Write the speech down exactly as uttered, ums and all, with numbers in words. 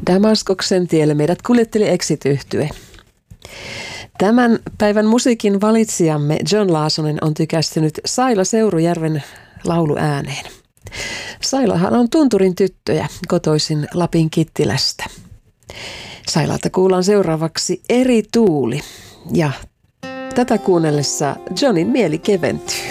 Damaskoksen tielle meidät kuljetteli Exit-yhtye. Tämän päivän musiikin valitsijamme John Laasonen on tykästynyt Saila Seurujärven laulu ääneen. Sailahan on tunturin tyttöjä, kotoisin Lapin Kittilästä. Sailalta kuullaan seuraavaksi Eri tuuli, ja tätä kuunnellessa Johnin mieli keventyy.